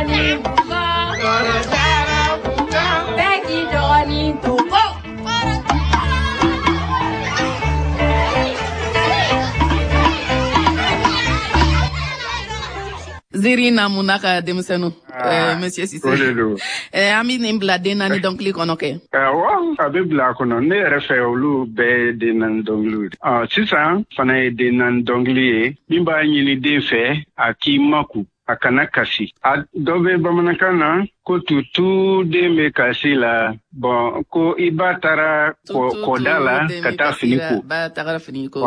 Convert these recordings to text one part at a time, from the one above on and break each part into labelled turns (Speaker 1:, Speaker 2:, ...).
Speaker 1: Zirina Munaka Demusenu, Monsieur Sissé. Ami Nimbla Denani donc click on OK.
Speaker 2: Abe Blakono, ne refeolu be denan donglu. Sisa, fana denan dongli, bimba nyini defe, aki maku. Akana kasi. Dobe bamanakana ko tutu dembe kasi la bon ko ibatara ko dala kata finiko.
Speaker 1: Batara finiko.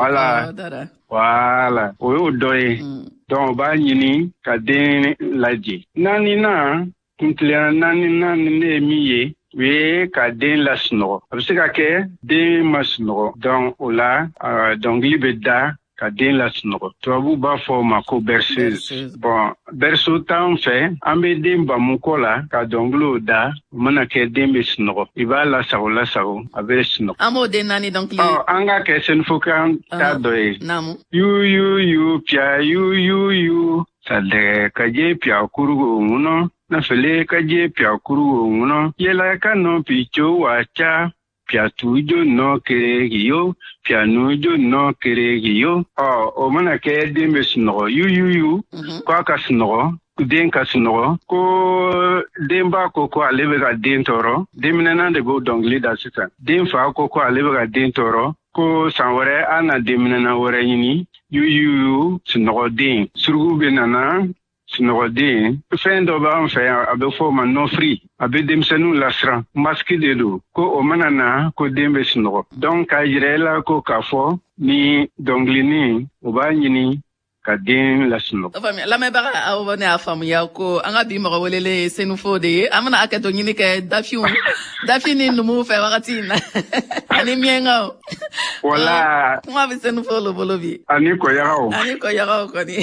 Speaker 2: Voilà. Oyo doye. Donc ba nyini ka den laji. Nani na kuntle nani ne miye we ka den lasno. Abisika ke den masno. Donc ola donc libeda ka den lasno. Tuabu ba forma ko berceuse. Bon, berceau tan fait, ambe den ba mukola ka donglo da mana ke den besno. Iba la sao abe sno.
Speaker 1: Amo den nani donc li.
Speaker 2: Anga ke sen fokan ta doye.
Speaker 1: Namu.
Speaker 2: You pia you. Sade kaje pia kurugo muno. Na fele kaje pia kurugo muno. Yela kano picho wacha. Pia tujo no keregiyo, pia nujo no keregiyo. O mana ke dembe snogo, you. Kwa ka snogo, den ka snogo, ko demba ko alebe ga den toro. Demina de go dongli da sita. Den fa ko alebe ga den toro. Ko sanwere ana demina wore yini, you snogo den. Surugu benana. Snorde, fin d'oba en fait, abe forma non free, abe demsenu lasra, maski de do, ko omanana, ko dembe snoro. Donc, a jirela ko kafo, ni donglini, oba nyini, ka den la snoro.
Speaker 1: La me baga a obane a famu ya ko, anga bi mara welele senu fode, amana akato nyini ke dafini numu fe wakatina. Ani mienga.
Speaker 2: Wala.
Speaker 1: Kuma bi senu folo bolobi.
Speaker 2: Ani ko
Speaker 1: yarao ko ni.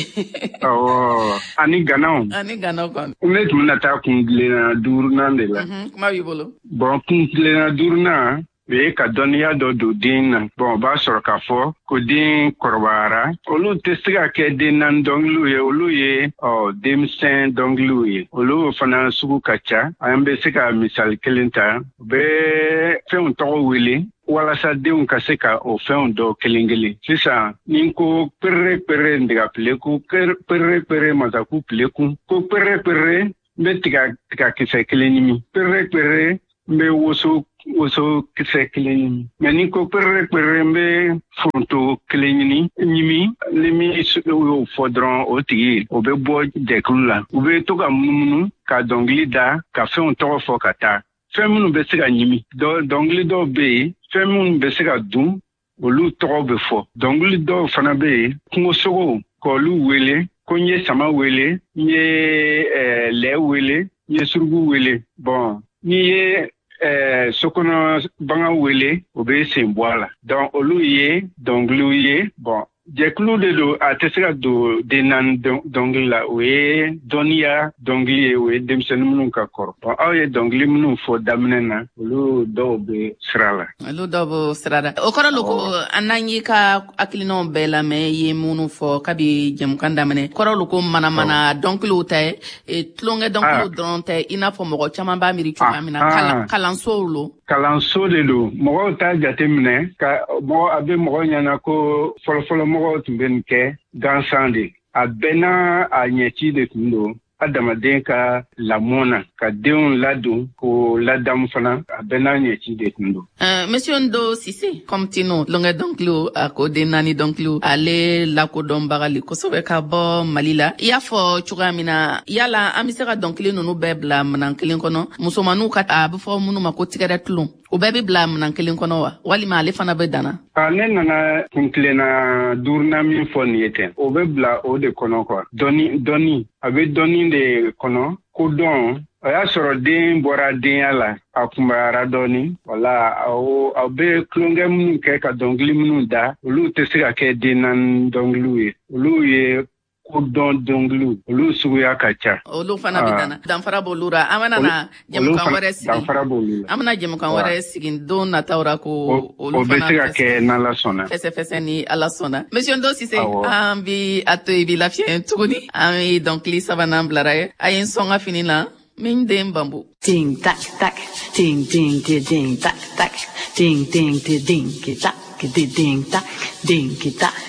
Speaker 2: Ani ganao
Speaker 1: kon.
Speaker 2: Umet munata kunglena durna ndela.
Speaker 1: Kuma bi bolo.
Speaker 2: Bon kunglena durna. We ka doniya do din bon ba sor ka fo ko din korbara olu testiga ke din nan donglu ye olu ye demsen donglu ye olu fana sugu kacha ambe sika misal kelinta be feun to wili wala sa deun ka seka o feun do kelingeli sisa ninko perre ndiga pleku perre mata ku pleku ko perre be tiga kise kelinimi perre be woso kise kileni meni ko perre mbe fonto kileni nyimi limi o fodron o tigi o be bo deklula o be to ka munu ka dongli da ka fe on to fo kata fe munu be se ka nyimi dongli do be fe munu be se ka dun o lu to be fo dongli do fana be kungo sogo ko lu wele ko nye sama wele nye le wele nye surgu wele bon nye sokono banga wele obe semboala donc olu ye donglu ye bon jeklu de do atesira do denan dongla we donia dongli we demsen munun ka kor bon aye dongli munun fo damnena olu do be srala
Speaker 1: o koro loko ananyi ka akilino bela me ye munun fo kabi jam kandamene koro loko mana donglu tay e tlonge donglu dronte ina fo mo chama ba miri chuma mina
Speaker 2: kalanso de do mo ta jatemne ka mo abe mo nyana ko folo mo tumben ke gansande abena a nyeti de tundo adamaden ka lamona ka deun ladu ko ladam fana abena nyeti de tundo
Speaker 1: monsieur Ndo Sissé comme tino longa donklu ako denani donklu ale la ko dombagali ko sobe ka bo malila ya fo chugamina yala amisera donkli nunu bebla manankilin kono musomanu ka abu fo munu makoti kada tulun o bebe bla manankilin kono wa wali ma ale fana be dana
Speaker 2: ne nana kunklena durna min fo niete o be bla o de kono ko doni abe doni de kono ko don aya soro den bora den ala akumbara doni wala o be klonge mun ke ka dongli mun da olu te se ka ke denan donglu ye olu ye ko dɔn dɔnkiliw olu suguya ka ca.
Speaker 1: Olu fana bi dana danfara b'olu ra. An bɛna na jɛmukan wɛrɛ sigi.
Speaker 2: Danfara b'olu la.
Speaker 1: An bɛna jɛmukan wɛrɛ sigi don nataw ra ko olu fana.
Speaker 2: O bɛ se ka kɛ n'Ala sɔnna.
Speaker 1: Fɛsɛfɛsɛ ni Ala sɔnna. Monsieur Ndo Sise, an bi a to i bi lafiya tuguni. An ye dɔnkili sabanan bilara ye. A ye n sɔn ka fini na. Min den bambu.
Speaker 3: Ding tac tac, ding ding ding tac tac, ding ding ding tac, ding tac, ding tac.